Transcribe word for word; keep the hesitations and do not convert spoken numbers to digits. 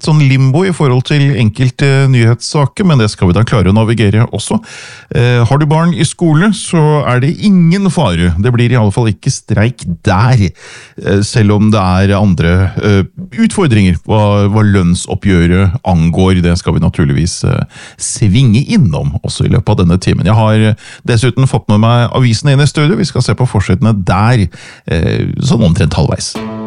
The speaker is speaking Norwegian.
litt sånn limbo i forhold til enkelte nyhetssaker, men det skal vi da klare å navigere også. Eh, har du barn i skole, så er det ingen fare. Det blir i alle fall ikke streik der, eh, selv om det er andre eh, utfordringer hva, hva lønnsoppgjøret angår. Det skal vi naturligvis eh, svinge innom også i løpet av denne timen. Jeg har dessuten fått med meg avisene inn i studio. Vi skal se på forsidene der, eh, sånn omtrent halvveis.